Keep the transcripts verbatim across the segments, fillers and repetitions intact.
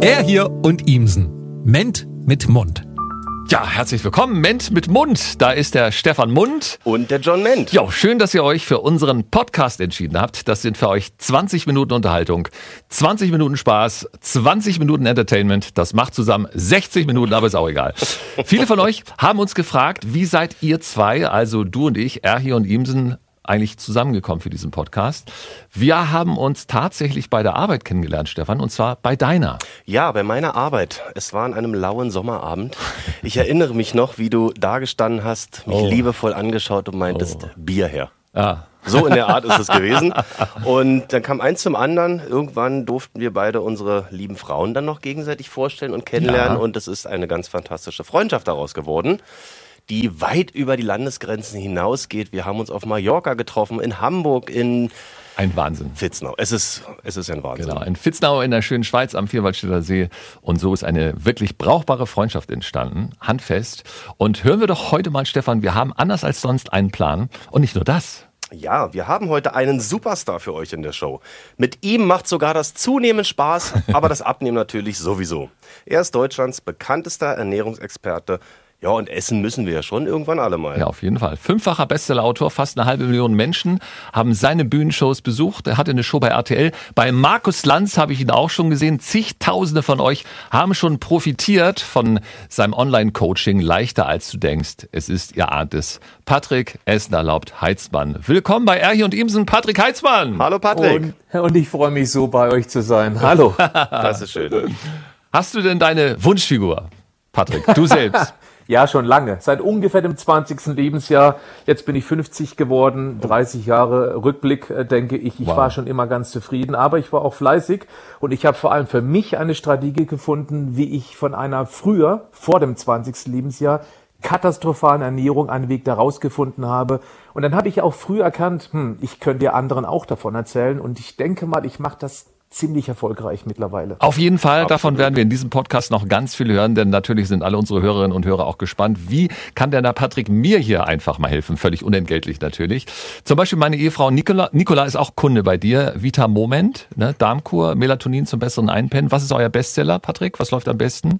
Er hier und Imsen. Ment mit Mund. Ja, herzlich willkommen, Ment mit Mund. Da ist der Stefan Mund. Und der John Ment. Ja, schön, dass ihr euch für unseren Podcast entschieden habt. Das sind für euch zwanzig Minuten Unterhaltung, zwanzig Minuten Spaß, zwanzig Minuten Entertainment. Das macht zusammen sechzig Minuten, aber ist auch egal. Viele von euch haben uns gefragt, wie seid ihr zwei, also du und ich, Erhi und Imsen, eigentlich zusammengekommen für diesen Podcast. Wir haben uns tatsächlich bei der Arbeit kennengelernt, Stefan, und zwar bei deiner. Ja, bei meiner Arbeit. Es war an einem lauen Sommerabend. Ich erinnere mich noch, wie du da gestanden hast, mich oh. liebevoll angeschaut und meintest, oh. Bier her. Ah. So in der Art ist es gewesen. Und dann kam eins zum anderen. Irgendwann durften wir beide unsere lieben Frauen dann noch gegenseitig vorstellen und kennenlernen. Ja. Und es ist eine ganz fantastische Freundschaft daraus geworden, die weit über die Landesgrenzen hinausgeht. Wir haben uns auf Mallorca getroffen, in Hamburg, in ein Wahnsinn. Vitznau. Es ist, es ist ein Wahnsinn. Genau, in Vitznau in der schönen Schweiz am Vierwaldstätter See. Und so ist eine wirklich brauchbare Freundschaft entstanden, handfest. Und hören wir doch heute mal, Stefan, wir haben anders als sonst einen Plan. Und nicht nur das. Ja, wir haben heute einen Superstar für euch in der Show. Mit ihm macht sogar das Zunehmen Spaß, aber das Abnehmen natürlich sowieso. Er ist Deutschlands bekanntester Ernährungsexperte. Ja, und essen müssen wir ja schon irgendwann alle mal. Ja, auf jeden Fall. Fünffacher Bestsellerautor, fast eine halbe Million Menschen haben seine Bühnenshows besucht. Er hatte eine Show bei R T L. Bei Markus Lanz habe ich ihn auch schon gesehen. Zigtausende von euch haben schon profitiert von seinem Online-Coaching. Leichter als du denkst. Es ist, ihr ahnt es, Patrick Essen erlaubt Heitzmann. Willkommen bei Erhi und Imsen, Patrick Heitzmann. Hallo Patrick. Und, und ich freue mich so, bei euch zu sein. Hallo. Das ist schön. Hast du denn deine Wunschfigur, Patrick? Du selbst? Ja, schon lange. Seit ungefähr dem zwanzigsten Lebensjahr. Jetzt bin ich fünfzig geworden, dreißig Jahre Rückblick, denke ich. Ich wow. war schon immer ganz zufrieden, aber ich war auch fleißig und ich habe vor allem für mich eine Strategie gefunden, wie ich von einer früher, vor dem zwanzigsten Lebensjahr, katastrophalen Ernährung einen Weg daraus gefunden habe. Und dann habe ich auch früh erkannt, hm, ich könnte ja anderen auch davon erzählen und ich denke mal, ich mache das ziemlich erfolgreich mittlerweile. Auf jeden Fall, Absolut. Davon werden wir in diesem Podcast noch ganz viel hören, denn natürlich sind alle unsere Hörerinnen und Hörer auch gespannt, wie kann denn der Patrick mir hier einfach mal helfen, völlig unentgeltlich natürlich. Zum Beispiel meine Ehefrau Nicola, Nicola ist auch Kunde bei dir, Vita Moment, ne? Darmkur, Melatonin zum besseren Einpennen. Was ist euer Bestseller, Patrick? Was läuft am besten?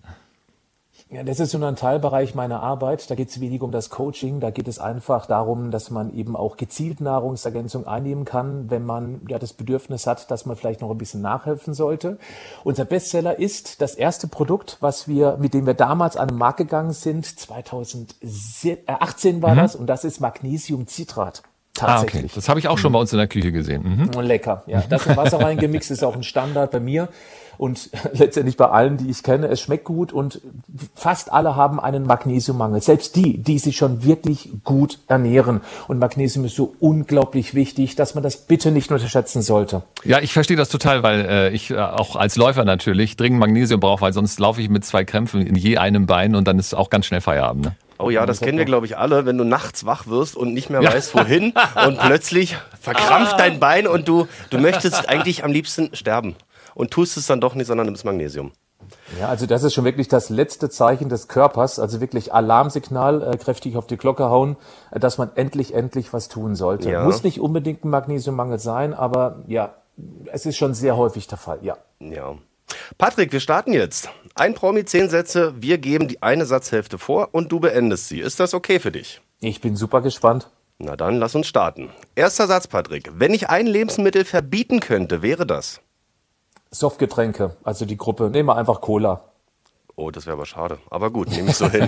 Ja, das ist so ein Teilbereich meiner Arbeit. Da geht es wenig um das Coaching. Da geht es einfach darum, dass man eben auch gezielt Nahrungsergänzung einnehmen kann, wenn man ja das Bedürfnis hat, dass man vielleicht noch ein bisschen nachhelfen sollte. Unser Bestseller ist das erste Produkt, was wir, mit dem wir damals an den Markt gegangen sind. zweitausendachtzehn war mhm. das und das ist Magnesiumcitrat. Tatsächlich. Ah, okay. Das habe ich auch schon bei uns in der Küche gesehen. Mhm. Lecker. Ja, das in Wasser reingemixt ist auch ein Standard bei mir. Und letztendlich bei allen, die ich kenne, es schmeckt gut und fast alle haben einen Magnesiummangel. Selbst die, die sich schon wirklich gut ernähren. Und Magnesium ist so unglaublich wichtig, dass man das bitte nicht unterschätzen sollte. Ja, ich verstehe das total, weil äh, ich äh, auch als Läufer natürlich dringend Magnesium brauche, weil sonst laufe ich mit zwei Krämpfen in je einem Bein und dann ist auch ganz schnell Feierabend. Ne? Oh ja, das kennen wir, glaube ich, alle, wenn du nachts wach wirst und nicht mehr ja. weißt, wohin und plötzlich verkrampft dein Bein und du, du möchtest eigentlich am liebsten sterben. Und tust es dann doch nicht, sondern nimmst Magnesium. Ja, also das ist schon wirklich das letzte Zeichen des Körpers, also wirklich Alarmsignal, äh, kräftig auf die Glocke hauen, äh, dass man endlich, endlich was tun sollte. Ja. Muss nicht unbedingt ein Magnesiummangel sein, aber ja, es ist schon sehr häufig der Fall, ja. Ja. Patrick, wir starten jetzt. Ein Promi, zehn Sätze, wir geben die eine Satzhälfte vor und du beendest sie. Ist das okay für dich? Ich bin super gespannt. Na dann, lass uns starten. Erster Satz, Patrick. Wenn ich ein Lebensmittel verbieten könnte, wäre das? Softgetränke, also die Gruppe. Nehmen wir einfach Cola. Oh, das wäre aber schade. Aber gut, nehme ich so hin.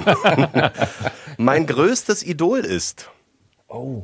Mein größtes Idol ist? Oh.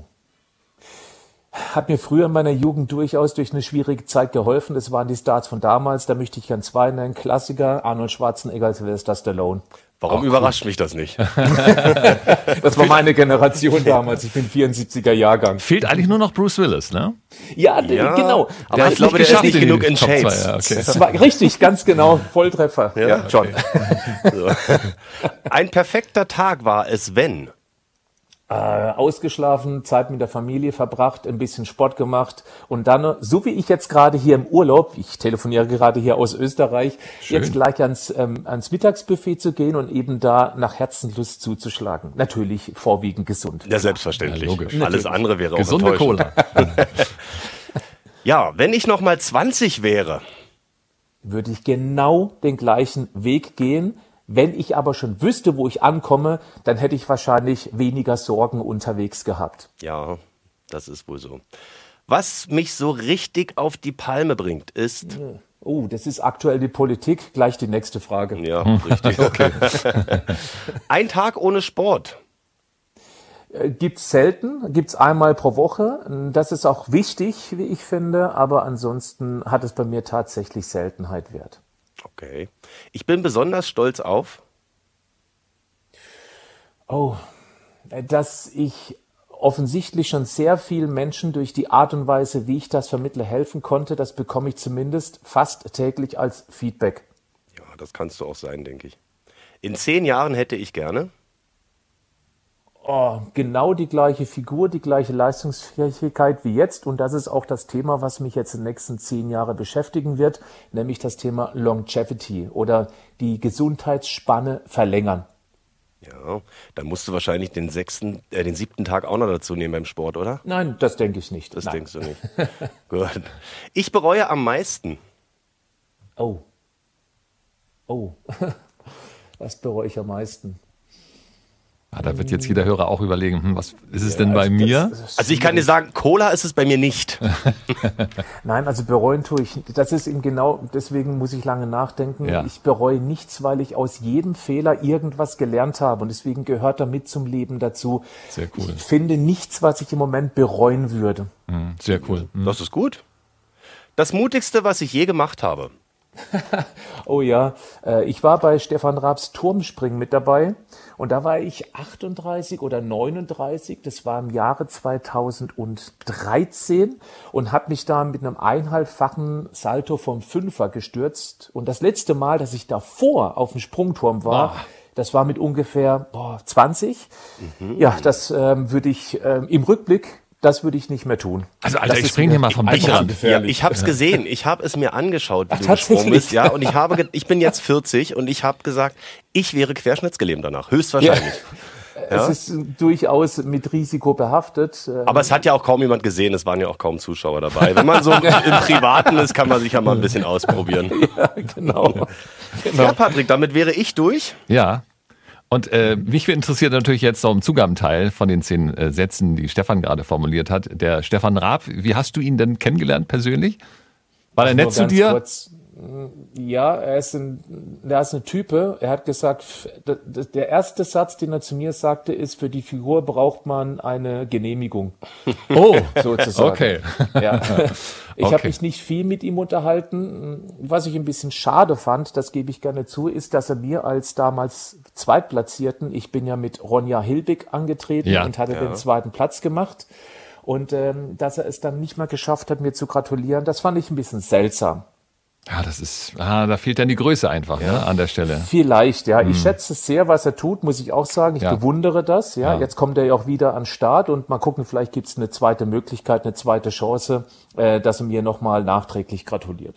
Hat mir früher in meiner Jugend durchaus durch eine schwierige Zeit geholfen. Das waren die Stars von damals. Da möchte ich gern zwei nennen. Klassiker, Arnold Schwarzenegger, Sylvester Stallone. Warum Ach, überrascht gut. mich das nicht? Das war meine Generation damals. Ich bin vierundsiebziger Jahrgang. Fehlt eigentlich nur noch Bruce Willis, ne? Ja, ja genau. Aber ich glaube, der ist nicht genug in Shades. Ja, okay. Das war richtig, ganz genau. Volltreffer. Ja, ja John. Okay. So. Ein perfekter Tag war es, wenn... Äh, ausgeschlafen, Zeit mit der Familie verbracht, ein bisschen Sport gemacht und dann, so wie ich jetzt gerade hier im Urlaub, ich telefoniere gerade hier aus Österreich, Schön. jetzt gleich ans, ähm, ans Mittagsbuffet zu gehen und eben da nach Herzenslust zuzuschlagen. Natürlich vorwiegend gesund. Ja, selbstverständlich. Ja, logisch. Alles andere wäre Gesunde auch Gesunde Cola. Ja, wenn ich noch mal zwanzig wäre. würde ich genau den gleichen Weg gehen. Wenn ich aber schon wüsste, wo ich ankomme, dann hätte ich wahrscheinlich weniger Sorgen unterwegs gehabt. Ja, das ist wohl so. Was mich so richtig auf die Palme bringt, ist... Oh, das ist aktuell die Politik. Gleich die nächste Frage. Ja, richtig. Okay. Ein Tag ohne Sport. Gibt's selten, gibt's einmal pro Woche. Das ist auch wichtig, wie ich finde, aber ansonsten hat es bei mir tatsächlich Seltenheit wert. Okay. Ich bin besonders stolz auf... Oh, dass ich offensichtlich schon sehr vielen Menschen durch die Art und Weise, wie ich das vermittle, helfen konnte. Das bekomme ich zumindest fast täglich als Feedback. Ja, das kannst du auch sein, denke ich. In zehn Jahren hätte ich gerne... Oh, genau die gleiche Figur, die gleiche Leistungsfähigkeit wie jetzt. Und das ist auch das Thema, was mich jetzt in den nächsten zehn Jahren beschäftigen wird, nämlich das Thema Longevity oder die Gesundheitsspanne verlängern. Ja, dann musst du wahrscheinlich den sechsten, äh, den siebten Tag auch noch dazu nehmen beim Sport, oder? Nein, das denke ich nicht. Das Nein. denkst du nicht. Gut. Ich bereue am meisten. Oh. Oh. Was bereue ich am meisten? Ah, da wird jetzt jeder Hörer auch überlegen, hm, was ist es denn bei mir? Das, das Also ich kann dir sagen, Cola ist es bei mir nicht. Nein, also bereuen tue ich, das ist eben genau, deswegen muss ich lange nachdenken. Ja. Ich bereue nichts, weil ich aus jedem Fehler irgendwas gelernt habe und deswegen gehört da mit zum Leben dazu. Sehr cool. Ich finde nichts, was ich im Moment bereuen würde. Hm, sehr cool. Hm. Das ist gut. Das Mutigste, was ich je gemacht habe. Oh ja, äh, ich war bei Stefan Raabs Turmspringen mit dabei und da war ich achtunddreißig oder neununddreißig, das war im Jahre zweitausenddreizehn und habe mich da mit einem eineinhalbfachen Salto vom Fünfer gestürzt und das letzte Mal, dass ich davor auf dem Sprungturm war, Boah. das war mit ungefähr boah, zwanzig. Mhm. Ja, das ähm, würde ich ähm, im Rückblick, das würde ich nicht mehr tun. Also Alter, Das ich ist spring hier mal vom Ich Bett habe ran. ja, ich habe es gesehen. Ich habe es mir angeschaut, wie Ach, du gesprungen tatsächlich? bist. Ja, und ich habe, ge- ich bin jetzt vierzig und ich habe gesagt, ich wäre querschnittsgelähmt danach, höchstwahrscheinlich. Ja? Es ist durchaus mit Risiko behaftet. Ähm, Aber es hat ja auch kaum jemand gesehen. Es waren ja auch kaum Zuschauer dabei. Wenn man so im Privaten ist, kann man sich ja mal ein bisschen ausprobieren. Ja, genau. genau. Ja, Patrick, damit wäre ich durch. Ja. Und äh, mich interessiert natürlich jetzt noch im Zugabenteil von den zehn äh, Sätzen, die Stefan gerade formuliert hat. Der Stefan Raab, wie hast du ihn denn kennengelernt persönlich? War er Nur nett zu ganz dir? kurz. Ja, er ist ein, er ist eine Type. Er hat gesagt, d- d- der erste Satz, den er zu mir sagte, ist, für die Figur braucht man eine Genehmigung. Oh, Sozusagen. okay. Ja. Ich Okay. habe mich nicht viel mit ihm unterhalten. Was ich ein bisschen schade fand, das gebe ich gerne zu, ist, dass er mir als damals Zweitplatzierten, ich bin ja mit Ronja Hilbig angetreten Ja. und hatte Ja. den zweiten Platz gemacht. Und ähm, dass er es dann nicht mal geschafft hat, mir zu gratulieren, das fand ich ein bisschen seltsam. Ja, das ist, ah, da fehlt dann die Größe einfach, ne, an der Stelle. Vielleicht, ja. Ich schätze sehr, was er tut, muss ich auch sagen. Ich Ja. bewundere das. Ja. Ja. Jetzt kommt er ja auch wieder an den Start und mal gucken, vielleicht gibt es eine zweite Möglichkeit, eine zweite Chance, äh, dass er mir nochmal nachträglich gratuliert.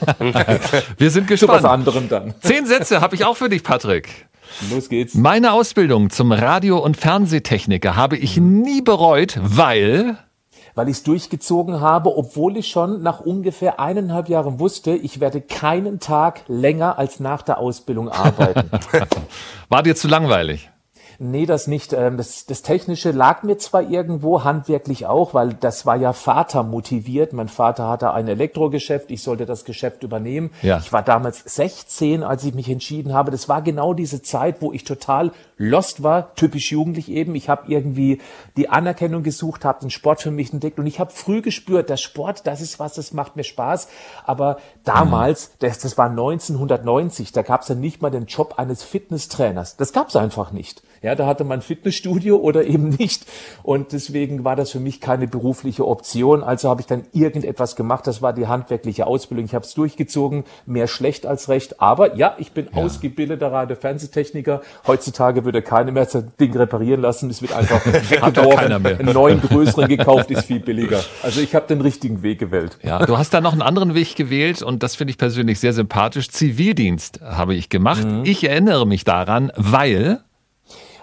Wir sind Zu was gespannt. anderem dann. Zehn Sätze habe ich auch für dich, Patrick. Los geht's. Meine Ausbildung zum Radio- und Fernsehtechniker habe ich nie bereut, weil... Weil ich es durchgezogen habe, obwohl ich schon nach ungefähr eineinhalb Jahren wusste, ich werde keinen Tag länger als nach der Ausbildung arbeiten. War dir zu langweilig? Nee, das nicht. Ähm, Das, das Technische lag mir zwar irgendwo, handwerklich auch, weil das war ja Vater motiviert. Mein Vater hatte ein Elektrogeschäft, ich sollte das Geschäft übernehmen. Ja. Ich war damals sechzehn, als ich mich entschieden habe. Das war genau diese Zeit, wo ich total lost war, typisch jugendlich eben. Ich habe irgendwie die Anerkennung gesucht, habe den Sport für mich entdeckt und ich habe früh gespürt, der Sport, das ist was, das macht mir Spaß. Aber damals, das, das war neunzehnhundertneunzig, da gab es ja nicht mal den Job eines Fitnesstrainers. Das gab es einfach nicht. Ja, da hatte man ein Fitnessstudio oder eben nicht. Und deswegen war das für mich keine berufliche Option. Also habe ich dann irgendetwas gemacht. Das war die handwerkliche Ausbildung. Ich habe es durchgezogen, mehr schlecht als recht. Aber ja, ich bin Ja. ausgebildeter Radio-Fernsehtechniker. Heutzutage würde keiner mehr das Ding reparieren lassen. Es wird einfach Hat auch keiner mehr. einen neuen, größeren gekauft, ist viel billiger. Also ich habe den richtigen Weg gewählt. Ja, du hast da noch einen anderen Weg gewählt und das finde ich persönlich sehr sympathisch. Zivildienst habe ich gemacht. Ich erinnere mich daran, weil...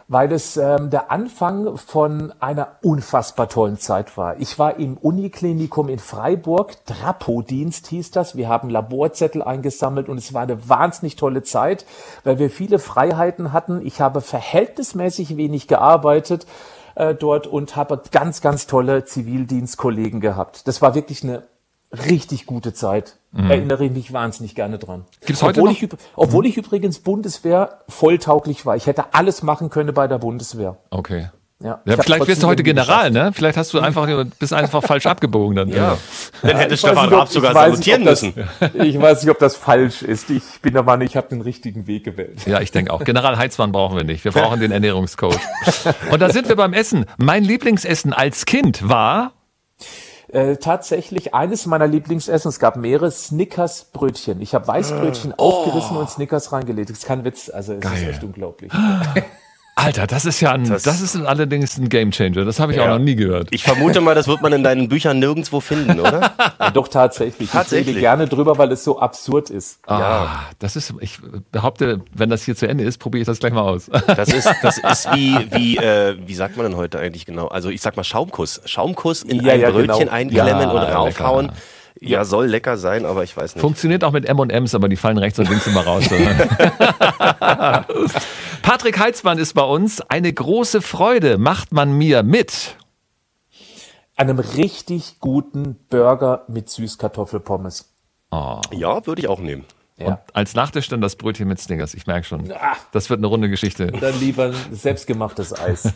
weil es ähm, der Anfang von einer unfassbar tollen Zeit war. Ich war im Uniklinikum in Freiburg, Trapodienst hieß das. Wir haben Laborzettel eingesammelt und es war eine wahnsinnig tolle Zeit, weil wir viele Freiheiten hatten. Ich habe verhältnismäßig wenig gearbeitet äh, dort und habe ganz, ganz tolle Zivildienstkollegen gehabt. Das war wirklich eine richtig gute Zeit. Mhm. Erinnere ich mich wahnsinnig gerne dran. Gibt's heute obwohl noch? Ich, obwohl ich übrigens Bundeswehr volltauglich war. Ich hätte alles machen können bei der Bundeswehr. Okay. Ja, ja, vielleicht wirst du heute General, ne? Vielleicht hast du einfach, bist einfach falsch abgebogen dann. Ja. Dann hätte ich Stefan nicht, ob- Raab sogar ich weiß nicht, salutieren ob das- müssen. Ich weiß nicht, ob das falsch ist. Ich bin der Meinung, ich habe den richtigen Weg gewählt. Ja, ich denke auch. General Heizmann brauchen wir nicht. Wir brauchen den Ernährungscoach. Und da sind wir beim Essen. Mein Lieblingsessen als Kind war... Äh, tatsächlich eines meiner Lieblingsessen, es gab mehrere Snickers-Brötchen. Ich habe Weißbrötchen aufgerissen und Snickers reingelegt. Das ist kein Witz, also es ist echt unglaublich. Alter, das ist ja ein, das, Das- ist allerdings ein Gamechanger. Das habe ich Ja. auch noch nie gehört. Ich vermute mal, das wird man in deinen Büchern nirgendwo finden, oder? Ja, doch tatsächlich. Tatsächlich. Ich rede gerne drüber, weil es so absurd ist. Ah, das ist, ich behaupte, wenn das hier zu Ende ist, probiere ich das gleich mal aus. Das ist, das ist wie, wie, äh, wie sagt man denn heute eigentlich genau? Also ich sag mal Schaumkuss. Schaumkuss in Ja, ein ja, Brötchen genau. einklemmen Ja, und raufhauen. lecker. Ja, soll lecker sein, aber ich weiß nicht. Funktioniert auch mit M und M's, aber die fallen rechts und links immer raus. Patrick Heitzmann ist bei uns. Eine große Freude macht man mir mit. Einem richtig guten Burger mit Süßkartoffelpommes. Ja, würde ich auch nehmen. Ja. Und als Nachtisch dann das Brötchen mit Snickers. Ich merke schon, das wird eine runde Geschichte. Dann lieber selbstgemachtes Eis.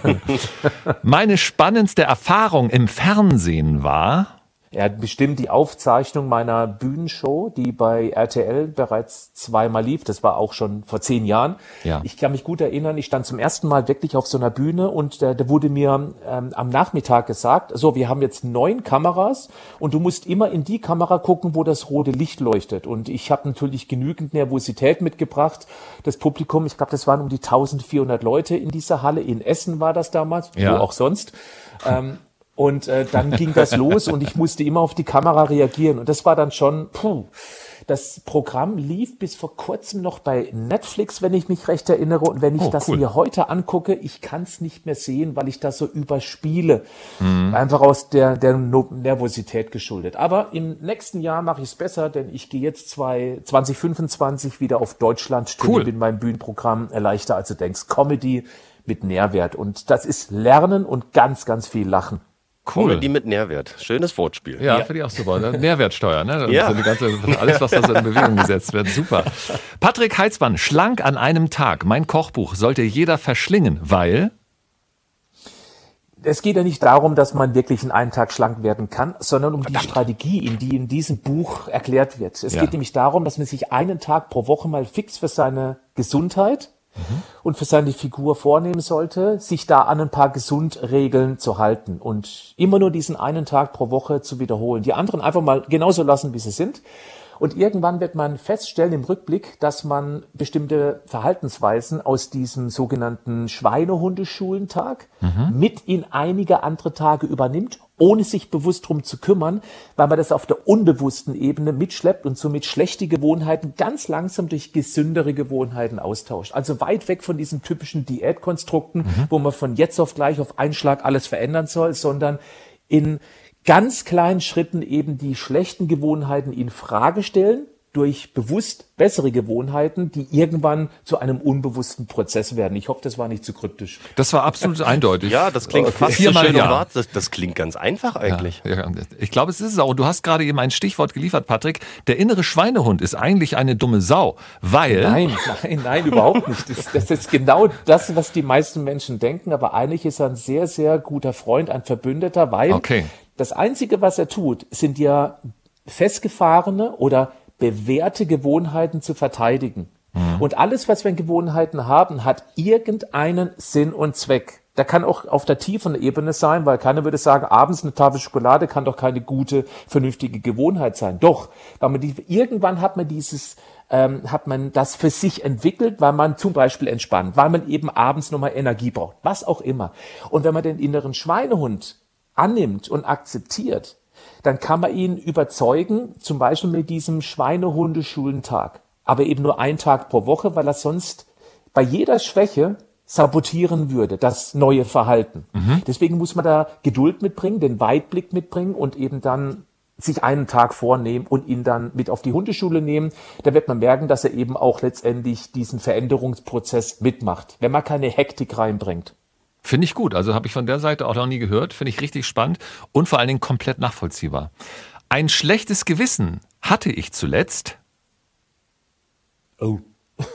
Meine spannendste Erfahrung im Fernsehen war... Er hat bestimmt die Aufzeichnung meiner Bühnenshow, die bei R T L bereits zweimal lief. Das war auch schon vor zehn Jahren. Ja. Ich kann mich gut erinnern, ich stand zum ersten Mal wirklich auf so einer Bühne und da, da wurde mir ähm, am Nachmittag gesagt, so, wir haben jetzt neun Kameras und du musst immer in die Kamera gucken, wo das rote Licht leuchtet. Und ich habe natürlich genügend Nervosität mitgebracht. Das Publikum, ich glaube, das waren um die eintausendvierhundert Leute in dieser Halle. In Essen war das damals, Ja. wo auch sonst. Ähm, Und äh, dann ging das los und ich musste immer auf die Kamera reagieren. Und das war dann schon, puh, das Programm lief bis vor kurzem noch bei Netflix, wenn ich mich recht erinnere. Und wenn ich Oh, das cool. mir heute angucke, ich kann es nicht mehr sehen, weil ich das so überspiele. Einfach aus der, der No- Nervosität geschuldet. Aber im nächsten Jahr mache ich es besser, denn ich gehe jetzt zwei, zwanzig fünfundzwanzig wieder auf Deutschland Cool. mit meinem Bühnenprogramm äh, Leichter als du denkst. Comedy mit Nährwert. Und das ist Lernen und ganz, ganz viel Lachen. Cool. Comedy mit Nährwert. Schönes Wortspiel. Ja, finde ich auch super. Ne? Mehrwertsteuer, ne? Ja. So die ganze, alles, was da so in Bewegung gesetzt wird. Super. Patrick Heitzmann, schlank an einem Tag. Mein Kochbuch sollte jeder verschlingen, weil... Es geht ja nicht darum, dass man wirklich in einem Tag schlank werden kann, sondern um die Strategie, in die in diesem Buch erklärt wird. Es Ja. geht nämlich darum, dass man sich einen Tag pro Woche mal fix für seine Gesundheit und für seine Figur vornehmen sollte, sich da an ein paar Gesundregeln zu halten und immer nur diesen einen Tag pro Woche zu wiederholen. Die anderen einfach mal genauso lassen, wie sie sind. Und irgendwann wird man feststellen im Rückblick, dass man bestimmte Verhaltensweisen aus diesem sogenannten Schweinehundeschulentag mit in einige andere Tage übernimmt, ohne sich bewusst drum zu kümmern, weil man das auf der unbewussten Ebene mitschleppt und somit schlechte Gewohnheiten ganz langsam durch gesündere Gewohnheiten austauscht. Also weit weg von diesen typischen Diätkonstrukten, wo man von jetzt auf gleich auf einen Schlag alles verändern soll, sondern in ganz kleinen Schritten eben die schlechten Gewohnheiten in Frage stellen, durch bewusst bessere Gewohnheiten, die irgendwann zu einem unbewussten Prozess werden. Ich hoffe, das war nicht zu kryptisch. Das war absolut eindeutig. Ja, das klingt fast so Viermal schön ja. und wahr. Das, das klingt ganz einfach eigentlich. Ja, ja, ich glaube, es ist es auch. Und du hast gerade eben ein Stichwort geliefert, Patrick. Der innere Schweinehund ist eigentlich eine dumme Sau, weil... Nein, nein, nein, überhaupt nicht. Das, das ist genau das, was die meisten Menschen denken. Aber eigentlich ist er ein sehr, sehr guter Freund, ein Verbündeter, weil Okay. das Einzige, was er tut, sind ja festgefahrene oder bewährte Gewohnheiten zu verteidigen. Und alles, was wir in Gewohnheiten haben, hat irgendeinen Sinn und Zweck. Der kann auch auf der tiefen Ebene sein, weil keiner würde sagen, abends eine Tafel Schokolade kann doch keine gute, vernünftige Gewohnheit sein. Doch, weil man die, irgendwann hat man dieses, ähm, hat man das für sich entwickelt, weil man zum Beispiel entspannt, weil man eben abends nochmal Energie braucht, was auch immer. Und wenn man den inneren Schweinehund annimmt und akzeptiert, dann kann man ihn überzeugen, zum Beispiel mit diesem Schweinehundeschulentag. Aber eben nur einen Tag pro Woche, weil er sonst bei jeder Schwäche sabotieren würde, das neue Verhalten. Mhm. Deswegen muss man da Geduld mitbringen, den Weitblick mitbringen und eben dann sich einen Tag vornehmen und ihn dann mit auf die Hundeschule nehmen. Da wird man merken, dass er eben auch letztendlich diesen Veränderungsprozess mitmacht, wenn man keine Hektik reinbringt. Finde ich gut. Also habe ich von der Seite auch noch nie gehört. Finde ich richtig spannend und vor allen Dingen komplett nachvollziehbar. Ein schlechtes Gewissen hatte ich zuletzt. Oh.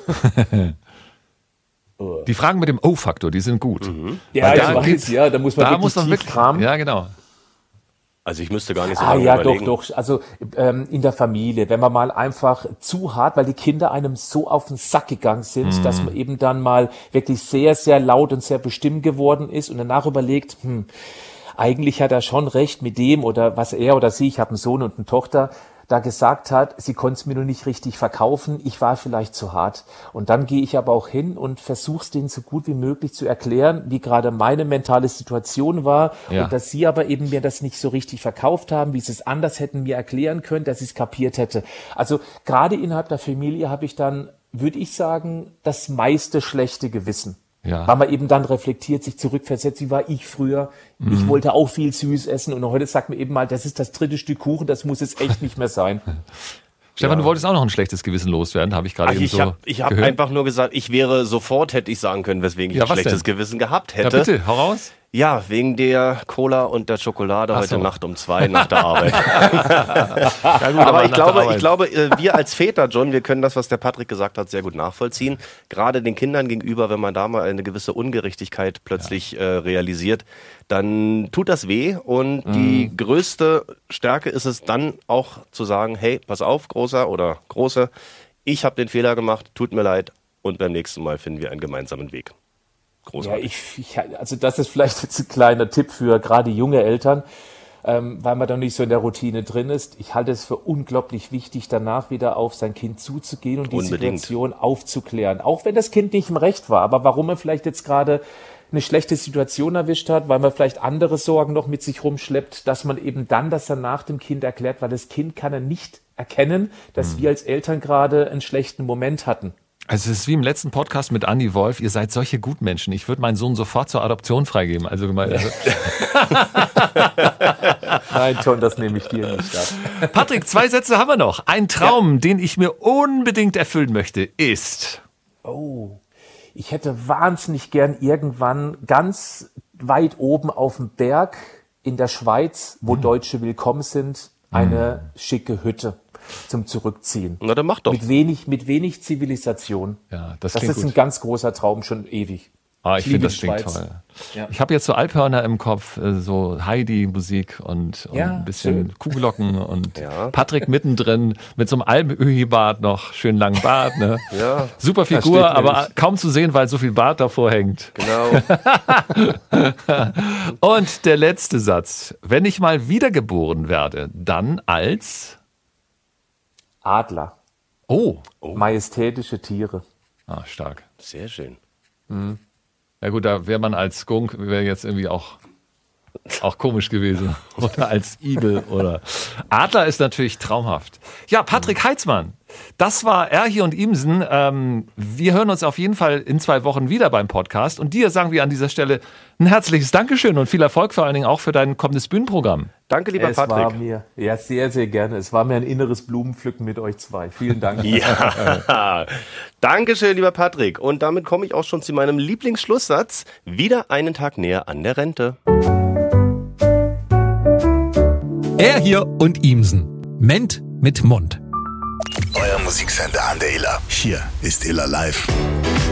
Die Fragen mit dem O-Faktor, die sind gut. Mhm. Ja, Weil ich da weiß, geht's- ja, da muss man Da wirklich muss man tief wirklich kramen. Ja, genau. Also ich müsste gar nicht so Ah lange ja, überlegen. doch, doch. Also ähm, in der Familie, wenn man mal einfach zu hart, weil die Kinder einem so auf den Sack gegangen sind, Mhm. dass man eben dann mal wirklich sehr, sehr laut und sehr bestimmt geworden ist und danach überlegt, hm, eigentlich hat er schon recht mit dem oder was er oder sie, ich habe einen Sohn und eine Tochter, da gesagt hat, sie konnte es mir nur nicht richtig verkaufen, ich war vielleicht zu hart. Und dann gehe ich aber auch hin und versuche es denen so gut wie möglich zu erklären, wie gerade meine mentale Situation war Ja. und dass sie aber eben mir das nicht so richtig verkauft haben, wie sie es anders hätten mir erklären können, dass ich es kapiert hätte. Also gerade innerhalb der Familie habe ich dann, würde ich sagen, das meiste schlechte Gewissen. Ja. Weil man eben dann reflektiert, sich zurückversetzt, wie war ich früher? Ich wollte auch viel süß essen und heute sagt man eben mal, das ist das dritte Stück Kuchen, das muss jetzt echt nicht mehr sein. Stefan, du wolltest auch noch ein schlechtes Gewissen loswerden, habe ich gerade Ach, eben ich so habe ich hab gehört. einfach nur gesagt, ich wäre sofort, hätte ich sagen können, weswegen ich Ja, ein was schlechtes denn? Gewissen gehabt Ja, hätte. bitte, hau raus. Ja, wegen der Cola und der Schokolade Ach heute so. Nacht um zwei nach der Arbeit. Ja, gut, Aber ich nach der glaube, Arbeit. ich glaube, äh, wir als Väter, John, wir können das, was der Patrick gesagt hat, sehr gut nachvollziehen. Gerade den Kindern gegenüber, wenn man da mal eine gewisse Ungerechtigkeit plötzlich äh, realisiert, dann tut das weh. Und die größte Stärke ist es dann auch zu sagen, hey, pass auf, Großer oder Große, ich habe den Fehler gemacht, tut mir leid und beim nächsten Mal finden wir einen gemeinsamen Weg. Ja, Großartig. ich, ich, also das ist vielleicht jetzt ein kleiner Tipp für gerade junge Eltern, ähm, weil man da nicht so in der Routine drin ist. Ich halte es für unglaublich wichtig, danach wieder auf sein Kind zuzugehen und die Unbedingt. Situation aufzuklären. Auch wenn das Kind nicht im Recht war, aber warum er vielleicht jetzt gerade eine schlechte Situation erwischt hat, weil man vielleicht andere Sorgen noch mit sich rumschleppt, dass man eben dann das danach dem Kind erklärt, weil das Kind kann er nicht erkennen, dass wir als Eltern gerade einen schlechten Moment hatten. Also es ist wie im letzten Podcast mit Andi Wolf, ihr seid solche Gutmenschen. Ich würde meinen Sohn sofort zur Adoption freigeben. Also, also Nein, John, das nehme ich dir nicht ab. Patrick, zwei Sätze haben wir noch. Ein Traum, den ich mir unbedingt erfüllen möchte, ist... Oh, ich hätte wahnsinnig gern irgendwann ganz weit oben auf dem Berg in der Schweiz, wo Deutsche willkommen sind, eine schicke Hütte zum Zurückziehen. Na, dann mach doch. Mit wenig, mit wenig Zivilisation. Ja, das Das klingt ist ein gut. ganz großer Traum, schon ewig. Ah, ich liebe finde das die klingt Schweiz. toll. Ja. Ich habe jetzt so Alphörner im Kopf, äh, so Heidi-Musik und, und Ja, ein bisschen schön. Kuhglocken und Ja. Patrick mittendrin mit so einem Almöhi-Bart noch, schön langen Bart. Ne? Ja, Super steht Figur, mir aber nicht. kaum zu sehen, weil so viel Bart davor hängt. genau. Und der letzte Satz. Wenn ich mal wiedergeboren werde, dann als... Adler, Oh, majestätische Tiere. ah, stark. Sehr schön. Ja gut, da wäre man als Skunk, wäre jetzt irgendwie auch, auch komisch gewesen. Oder als Igel oder Adler ist natürlich traumhaft. Ja, Patrick Heitzmann, das war Er hier und Imsen. Ähm, wir hören uns auf jeden Fall in zwei Wochen wieder beim Podcast. Und dir sagen wir an dieser Stelle ein herzliches Dankeschön und viel Erfolg vor allen Dingen auch für dein kommendes Bühnenprogramm. Danke, lieber Es war Patrick. mir, ja, sehr, sehr gerne. Es war mir ein inneres Blumenpflücken mit euch zwei. Vielen Dank. Ja, Dankeschön, lieber Patrick. Und damit komme ich auch schon zu meinem Lieblingsschlusssatz. Wieder einen Tag näher an der Rente. Er hier und Imsen. Ment mit Mund. Euer Musiksender an der Iller. Hier ist Iller Live.